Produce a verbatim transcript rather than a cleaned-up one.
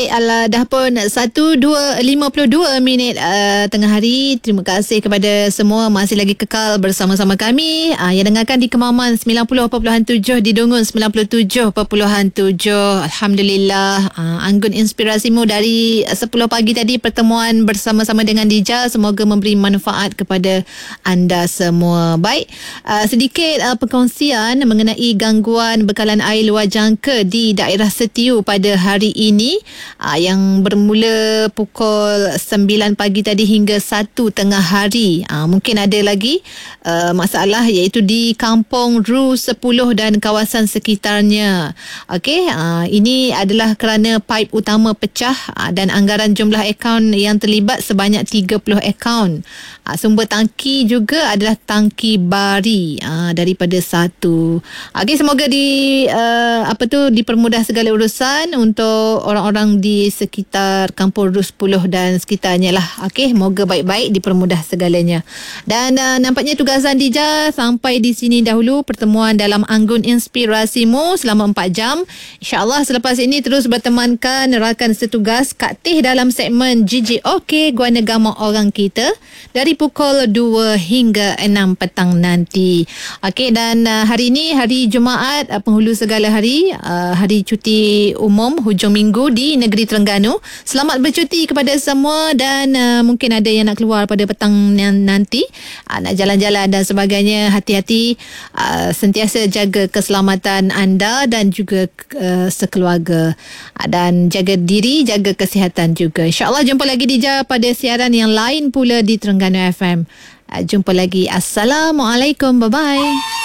Alah, dah pun satu dua lima puluh dua minit uh, tengah hari. Terima kasih kepada semua masih lagi kekal bersama-sama kami. Uh, yang dengarkan di Kemaman sembilan puluh perpuluhan tujuh, di Dungun sembilan puluh tujuh perpuluhan tujuh. Alhamdulillah. Uh, anggun inspirasimu dari sepuluh pagi tadi, pertemuan bersama-sama dengan Dija. Semoga memberi manfaat kepada anda semua. Baik, uh, sedikit uh, perkongsian mengenai gangguan bekalan air luar jangka di daerah Setiu pada hari ini. Aa, yang bermula pukul sembilan pagi tadi hingga satu tengah hari. Aa, mungkin ada lagi uh, masalah, iaitu di Kampung Ru sepuluh dan kawasan sekitarnya. Okey, aa, ini adalah kerana paip utama pecah aa, dan anggaran jumlah akaun yang terlibat sebanyak tiga puluh akaun. Aa, sumber tangki juga adalah tangki bari aa, daripada satu. Okey, semoga di uh, apa tu dipermudah segala urusan untuk orang-orang di di sekitar Kampung Ru sepuluh dan sekitarnya lah. Okey, moga baik-baik, dipermudah segalanya. Dan uh, nampaknya tugasan Dija sampai di sini dahulu. Pertemuan dalam Anggun Inspirasimu selama empat jam. InsyaAllah selepas ini terus bertemankan rakan setugas Kak Teh dalam segmen G G OK, Guana Gama Orang Kita, dari pukul dua hingga enam petang nanti. Okey, dan uh, hari ini hari Jumaat, uh, penghulu segala hari, uh, hari cuti umum hujung minggu di negeri Terengganu. Selamat bercuti kepada semua, dan uh, mungkin ada yang nak keluar pada petang nanti, uh, nak jalan-jalan dan sebagainya. Hati-hati, uh, sentiasa jaga keselamatan anda dan juga uh, sekeluarga, uh, dan jaga diri, jaga kesihatan juga. InsyaAllah jumpa lagi Dija pada siaran yang lain pula di Terengganu F M. Uh, jumpa lagi. Assalamualaikum, bye-bye.